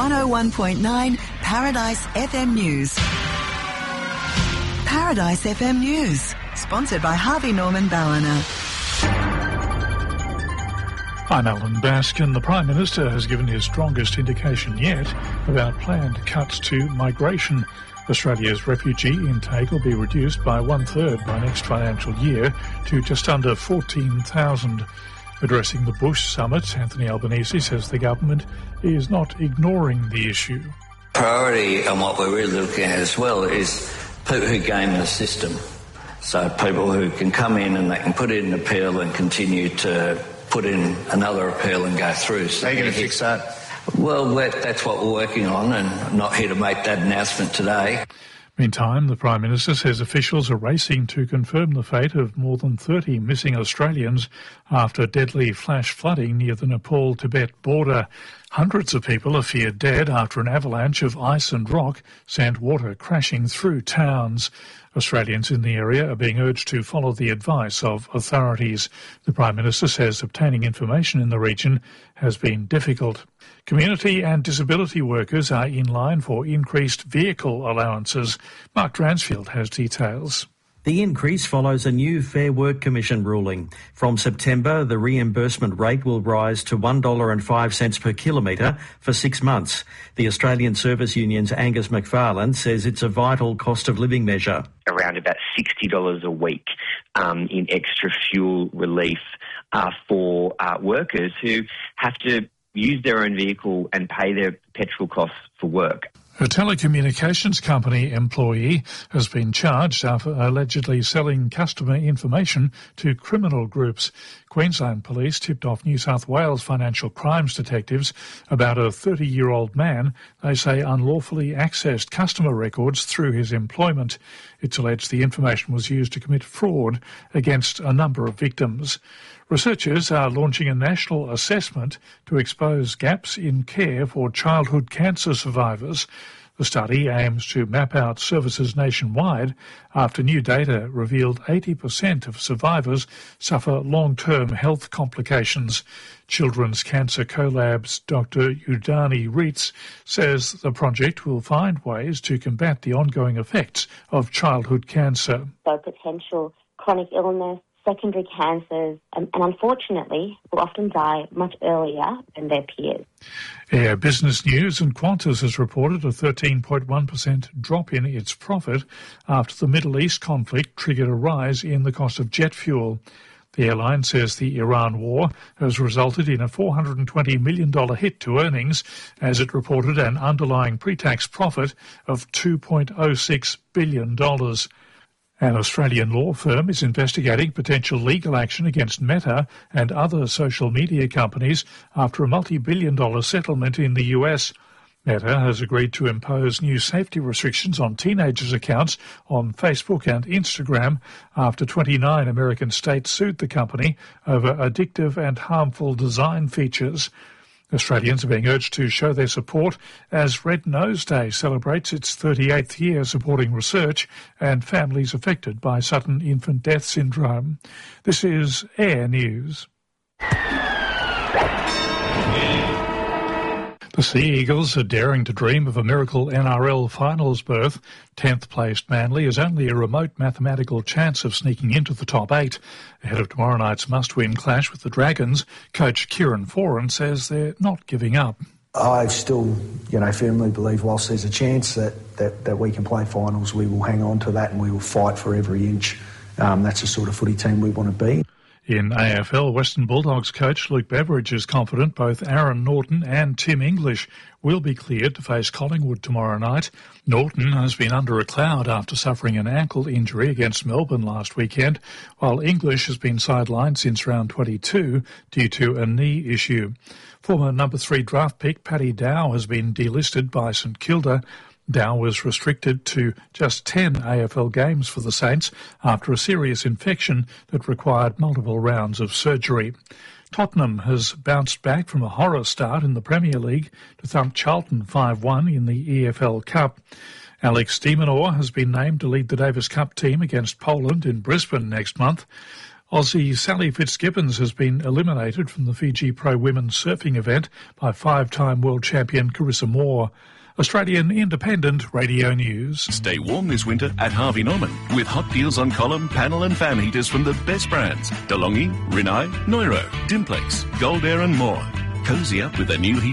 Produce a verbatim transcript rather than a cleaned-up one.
one oh one point nine Paradise F M News. Paradise F M News, sponsored by Harvey Norman Ballina. I'm Alan Baskin. The Prime Minister has given his strongest indication yet about planned cuts to migration. Australia's refugee intake will be reduced by one-third by next financial year to just under fourteen thousand. Addressing the Bush Summit, Anthony Albanese says the government is not ignoring the issue. Priority and what we're really looking at as well is people who game the system. So people who can come in and they can put in an appeal and continue to put in another appeal and go through. So how are you going to fix that? Well, that's what we're working on, and I'm not here to make that announcement today. Meantime, the Prime Minister says officials are racing to confirm the fate of more than thirty missing Australians after deadly flash flooding near the Nepal-Tibet border. Hundreds of people are feared dead after an avalanche of ice and rock sent water crashing through towns. Australians in the area are being urged to follow the advice of authorities. The Prime Minister says obtaining information in the region has been difficult. Community and disability workers are in line for increased vehicle allowances. Mark Dransfield has details. The increase follows a new Fair Work Commission ruling. From September, the reimbursement rate will rise to one dollar and five cents per kilometre for six months. The Australian Service Union's Angus McFarlane says it's a vital cost of living measure. Around about sixty dollars a week um, in extra fuel relief uh, for uh, workers who have to use their own vehicle and pay their petrol costs for work. A telecommunications company employee has been charged after allegedly selling customer information to criminal groups. Queensland Police tipped off New South Wales financial crimes detectives about a thirty-year-old man they say unlawfully accessed customer records through his employment. It's alleged the information was used to commit fraud against a number of victims. Researchers are launching a national assessment to expose gaps in care for childhood cancer survivors. The study aims to map out services nationwide after new data revealed eighty percent of survivors suffer long-term health complications. Children's Cancer Collab's Doctor Udani Reitz says the project will find ways to combat the ongoing effects of childhood cancer. So potential chronic illness, secondary cancers, um, and unfortunately will often die much earlier than their peers. Air Business News and Qantas has reported a thirteen point one percent drop in its profit after the Middle East conflict triggered a rise in the cost of jet fuel. The airline says the Iran war has resulted in a four hundred twenty million dollars hit to earnings as it reported an underlying pre-tax profit of two point oh six billion dollars. An Australian law firm is investigating potential legal action against Meta and other social media companies after a multi-billion dollar settlement in the U S. Meta has agreed to impose new safety restrictions on teenagers' accounts on Facebook and Instagram after twenty-nine American states sued the company over addictive and harmful design features. Australians are being urged to show their support as Red Nose Day celebrates its thirty-eighth year supporting research and families affected by sudden infant death syndrome. This is Air News. The Sea Eagles are daring to dream of a miracle N R L finals berth. tenth-placed Manly has only a remote mathematical chance of sneaking into the top eight. Ahead of tomorrow night's must-win clash with the Dragons, coach Kieran Foran says they're not giving up. I still, you know, firmly believe whilst there's a chance that, that, that we can play finals, we will hang on to that and we will fight for every inch. Um, that's the sort of footy team we want to be. In A F L, Western Bulldogs coach Luke Beveridge is confident both Aaron Norton and Tim English will be cleared to face Collingwood tomorrow night. Norton has been under a cloud after suffering an ankle injury against Melbourne last weekend, while English has been sidelined since round twenty-two due to a knee issue. Former number three draft pick Paddy Dow has been delisted by St Kilda. Dow was restricted to just ten A F L games for the Saints after a serious infection that required multiple rounds of surgery. Tottenham has bounced back from a horror start in the Premier League to thump Charlton five one in the E F L Cup. Alex de Minaur has been named to lead the Davis Cup team against Poland in Brisbane next month. Aussie Sally Fitzgibbons has been eliminated from the Fiji Pro Women's Surfing event by five-time world champion Carissa Moore. Australian Independent Radio News. Stay warm this winter at Harvey Norman with hot deals on column, panel and fan heaters from the best brands. DeLonghi, Rinnai, Neuro, Dimplex, Gold Air and more. Cozy up with a new heat